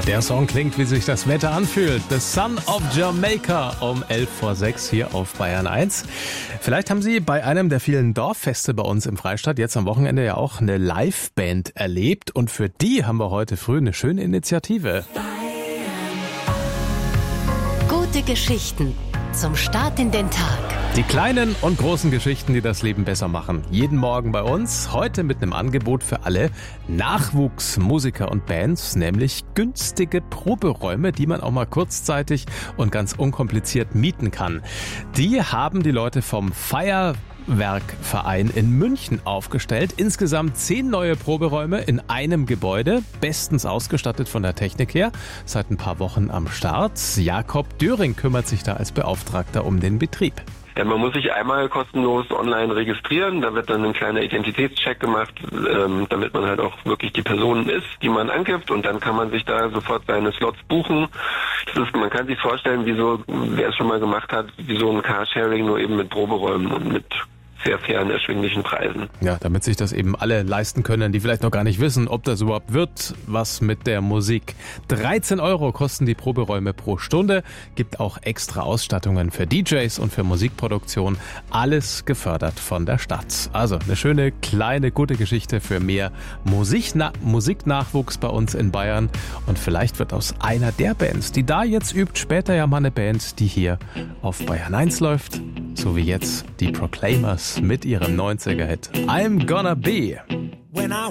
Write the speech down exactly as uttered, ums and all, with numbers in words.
Der Song klingt, wie sich das Wetter anfühlt. The Son of Jamaica um elf vor sechs hier auf Bayern eins. Vielleicht haben Sie bei einem der vielen Dorffeste bei uns im Freistaat jetzt am Wochenende ja auch eine Liveband erlebt. Und für die haben wir heute früh eine schöne Initiative. Gute Geschichten zum Start in den Tag. Die kleinen und großen Geschichten, die das Leben besser machen. Jeden Morgen bei uns, heute mit einem Angebot für alle Nachwuchsmusiker und Bands, nämlich günstige Proberäume, die man auch mal kurzzeitig und ganz unkompliziert mieten kann. Die haben die Leute vom Feuerwerkverein in München aufgestellt. Insgesamt zehn neue Proberäume in einem Gebäude, bestens ausgestattet von der Technik her. Seit ein paar Wochen am Start. Jakob Döring kümmert sich da als Beauftragter um den Betrieb. Ja, man muss sich einmal kostenlos online registrieren, da wird dann ein kleiner Identitätscheck gemacht, ähm, damit man halt auch wirklich die Person ist, die man angibt, und dann kann man sich da sofort seine Slots buchen. Das ist, man kann sich vorstellen, wie so, wer es schon mal gemacht hat, wie so ein Carsharing, nur eben mit Proberäumen und mit sehr fairen, erschwinglichen Preisen. Ja, damit sich das eben alle leisten können, die vielleicht noch gar nicht wissen, ob das überhaupt wird, was mit der Musik. dreizehn Euro kosten die Proberäume pro Stunde, gibt auch extra Ausstattungen für D Js und für Musikproduktion, alles gefördert von der Stadt. Also eine schöne, kleine, gute Geschichte für mehr Musikna- Musiknachwuchs bei uns in Bayern, und vielleicht wird aus einer der Bands, die da jetzt übt, später ja mal eine Band, die hier auf Bayern eins läuft, so wie jetzt die Proclaimers mit ihrem neunziger-Hit I'm Gonna Be.